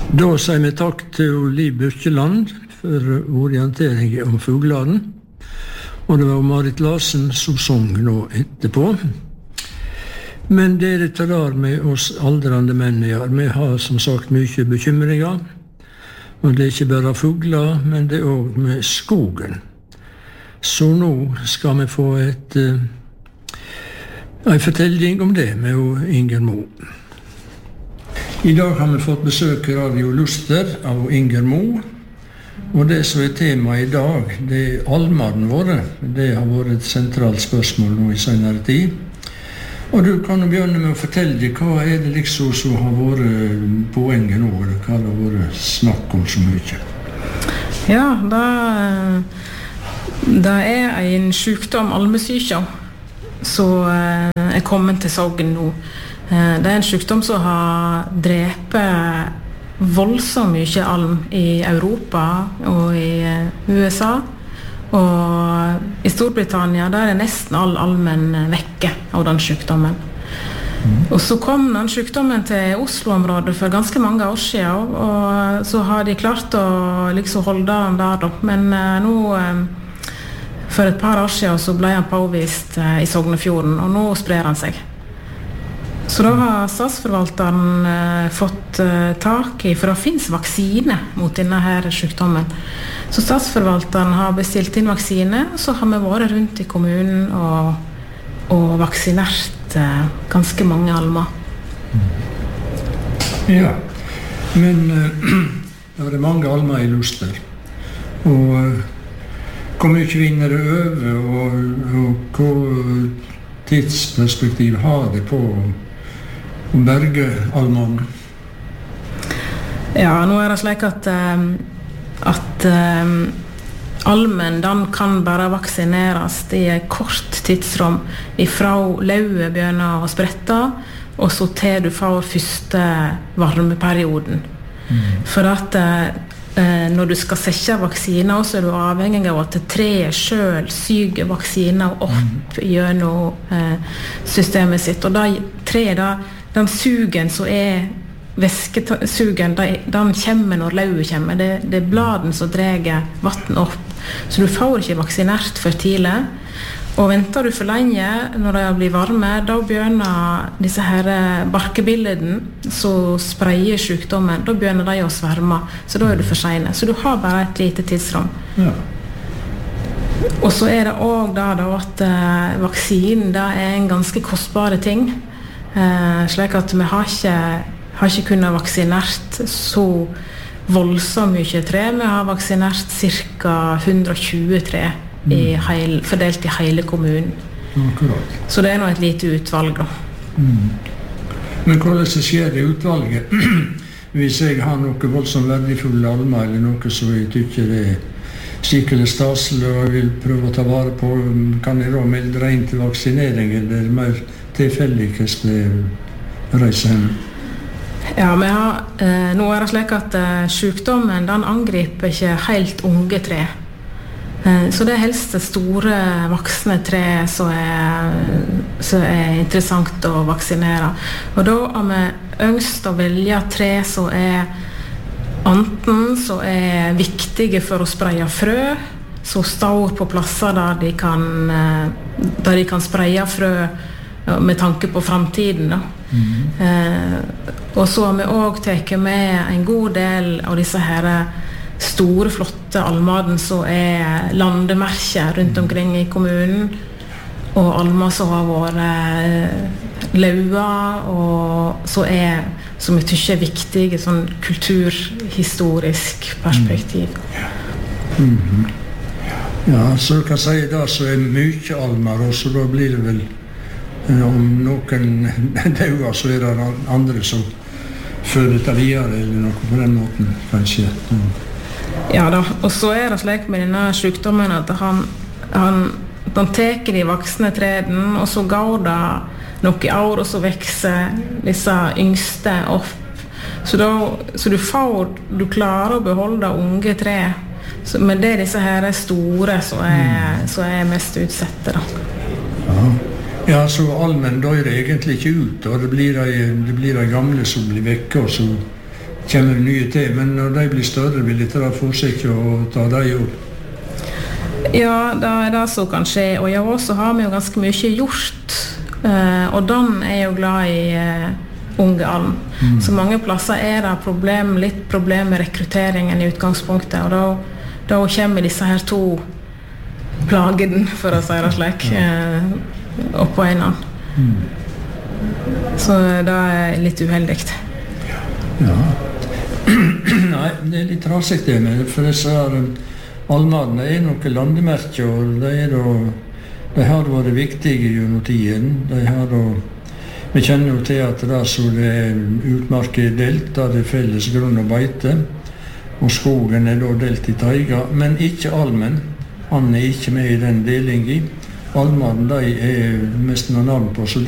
Da sier vi takk til Liv Birkeland for orientering om fuglene. Og det var Marit Larsen som sang nå etterpå. Men det er det der med oss aldrende menn gjør. Vi har som sagt mye bekymringer. Og det er ikke bare fugler, men det er også med skogen. Så nå skal vi få en fortelling om det med Inger Mo. I dag har vi fått besøk i Radio Luster av Inger Mo. Og det som er tema i dag, det er almene våre. Det har vært et sentralt spørsmål nå i senere tid. Og du kan jo begynne med å fortelle deg, hva er det liksom som har vært poenget nå? Hva har det vært snakk om så mye? Ja, det er en sykdom, almesyke, som er kommet til Sogn nå. Det er en sykdom som har drepet voldsomt mye alm i Europa og i USA. Og i Storbritannia der er nesten all almen vekke av den sykdommen. Og så kom den sykdommen til Oslo-området for ganske mange år siden, og så har de klart å liksom holde den der da. Men nå, for et par år siden, så ble han påvist i Sognefjorden, og nå sprer han seg. Så da har statsforvalteren fått tak i, for det finnes vaksine mot denne her sykdommen. Så statsforvalteren har bestilt inn vaksine, og så har vi vært rundt i kommunen og vaksinert ganske mange almer. Ja, men det er mange almer i Luster. Og hvor mye vinner det over, og hva tidsperspektiv har det på å berge almene? Ja, nå er det slik at almen, den kan bare vaksineres i et kort tidsrom ifra lauet begynner å sprette, og så til du får første varmeperioden. For at når du skal sette vaksiner, så er du avhengig av at treet selv syger vaksiner opp gjennom systemet sitt. Og den sugen som er væskesugen, den kommer når lauet kommer. Det er bladen som drar vatten opp. Så du får ikke vaksinert for tidlig. Og venter du for lenge når det blir varme, da begynner disse her barkebilleden som spreier sykdommen, da begynner de å sverme. Så da er du for sene. Så du har bare et lite tidsrom. Ja. Og så er det også da at vaksinen da er en ganske kostbare ting. Slik at vi har ikke kunnet vaksinert så voldsomt mye tre. Vi har vaksinert ca. 120 tre fordelt i hele kommunen. Akkurat. Så det er nå et lite utvalg da. Men hvordan skjer det utvalget? Hvis jeg har noe voldsomt verdifulle almer, eller noe som jeg tykker det er skikkelig staselig og jeg vil prøve å ta vare på, kan jeg da melde deg inn til vaksinering, eller er det mer tilfeldig hvis det reiser hen? Ja, nå er det slik at sykdommen den angriper ikke helt unge tre. Så det er helst store voksne tre som er interessant å vaksinere. Og da har vi ønsket å velge tre som er enten som er viktige for å spreie frø, som står på plasser der de kan spreie frø med tanke på fremtiden da. Og så har vi også tatt med en god del av disse her store, flotte almaden som er landemerker rundt omkring i kommunen, og almer som har vært laua, og som jeg tykker er viktige sånn kulturhistorisk perspektiv. Ja, så du kan si det så er mye almer, og så da blir det vel om noen dauer, så er det andre som fører det videre, eller noe på den måten, kanskje. Ja da, og så er det slik med denne sykdommen at han teker de voksne treden, og så går det noen år, og så vekser disse yngste opp. Så du klarer å beholde unge tre, men det er disse her store som er mest utsette da. Ja, så almen dør egentlig ikke ut, og det blir de gamle som blir vekke, og så kommer det nye til, men når de blir større, vil de ta forsikt og ta de opp? Ja, det det som kan skje, og i år så har vi jo ganske mye gjort, og Dan er jo glad i unge alm. Så mange plasser er det litt problem med rekrutteringen i utgangspunktet, og da kommer disse her to plagene, for å si det slik, oppå en annen. Så det er litt uheldig. Ja. Nei, det er litt raskt det med, for disse almadene er noen landemerker, og de har vært viktige gjennom tiden. Vi kjenner jo til at det er utmarker delt, der det er felles grunn og beite, og skogen er da delt i taiga, men ikke almen. Han er ikke med i den delingen. Almaden de er mest noen navn på, så